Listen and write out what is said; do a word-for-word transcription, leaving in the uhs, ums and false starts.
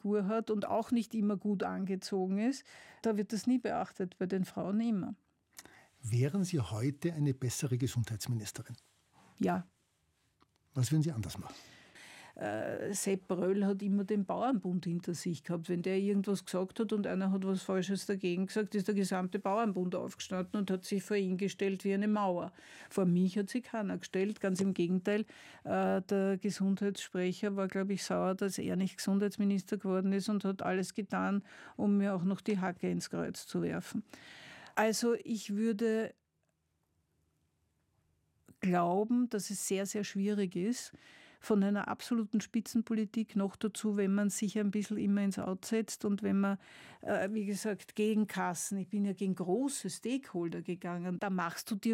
Figur hat und auch nicht immer gut angezogen ist, da wird das nie beachtet, bei den Frauen immer. Wären Sie heute eine bessere Gesundheitsministerin? Ja. Was würden Sie anders machen? Äh, Sepp Bröll hat immer den Bauernbund hinter sich gehabt. Wenn der irgendwas gesagt hat und einer hat was Falsches dagegen gesagt, ist der gesamte Bauernbund aufgestanden und hat sich vor ihn gestellt wie eine Mauer. Vor mich hat sich keiner gestellt, ganz im Gegenteil. Äh, der Gesundheitssprecher war, glaube ich, sauer, dass er nicht Gesundheitsminister geworden ist und hat alles getan, um mir auch noch die Hacke ins Kreuz zu werfen. Also ich würde glauben, dass es sehr, sehr schwierig ist, von einer absoluten Spitzenpolitik noch dazu, wenn man sich ein bisschen immer ins Out setzt und wenn man, äh, wie gesagt, gegen Kassen, ich bin ja gegen große Stakeholder gegangen, da machst du dir